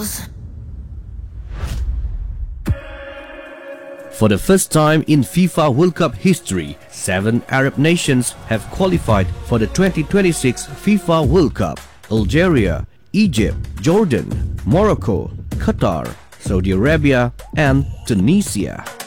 Charles. For the first time in FIFA World Cup history, 7 Arab nations have qualified for the 2026 FIFA World Cup: Algeria, Egypt, Jordan, Morocco, Qatar, Saudi Arabia, and Tunisia.